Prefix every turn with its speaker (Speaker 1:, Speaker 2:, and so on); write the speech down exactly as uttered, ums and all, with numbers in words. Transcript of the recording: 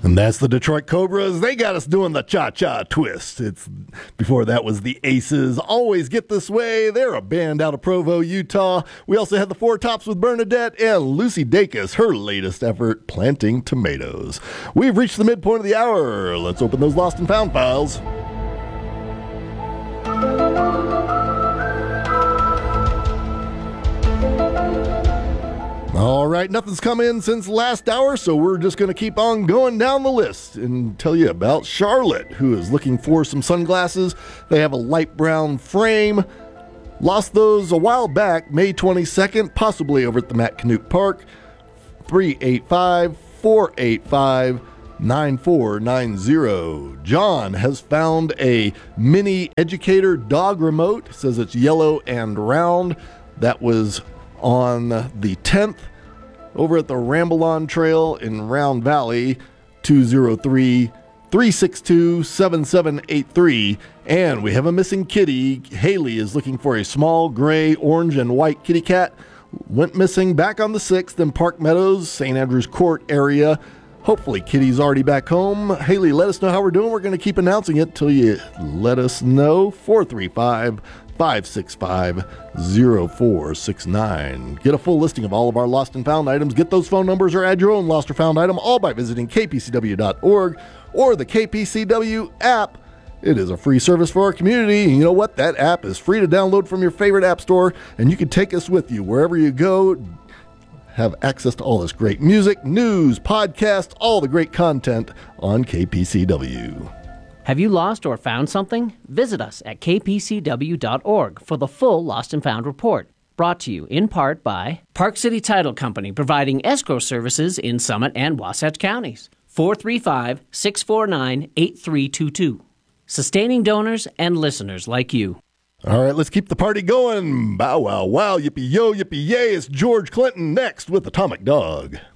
Speaker 1: And that's the Detroit Cobras. They got us doing the cha-cha twist. It's before that was the Aces. Always Get This Way. They're a band out of Provo, Utah. We also had the Four Tops with Bernadette and Lucy Dacus, her latest effort, Planting Tomatoes. We've reached the midpoint of the hour. Let's open those lost and found files. All right, nothing's come in since last hour, so we're just going to keep on going down the list and tell you about Charlotte, who is looking for some sunglasses. They have a light brown frame. Lost those a while back, May twenty-second, possibly over at the Matt Canute Park. three eight five, four eight five, nine four nine zero. John has found a mini Educator dog remote. Says it's yellow and round. That was on the tenth over at the Ramblon Trail in Round Valley. Two oh three, three six two, seven seven eight three. And we have a missing kitty. Haley is looking for a small gray, orange, and white kitty cat. Went missing back on the sixth in Park Meadows, Saint Andrews Court area. Hopefully Kitty's already back home. Haley, let us know how we're doing. We're going to keep announcing it till you let us know. four three five, five six five, zero four six nine. Get a full listing of all of our lost and found items. Get those phone numbers or add your own lost or found item, all by visiting k p c w dot org or the K P C W app. It is a free service for our community. And you know what? That app is free to download from your favorite app store, and you can take us with you wherever you go. Have access to all this great music, news, podcasts, all the great content on K P C W.
Speaker 2: Have you lost or found something? Visit us at k p c w dot org for the full Lost and Found report. Brought to you in part by Park City Title Company, providing escrow services in Summit and Wasatch counties. four three five, six four nine, eight three two two. Sustaining donors and listeners like you.
Speaker 1: All right, let's keep the party going. Bow wow wow, yippee yo, yippee yay. It's George Clinton next with Atomic Dog.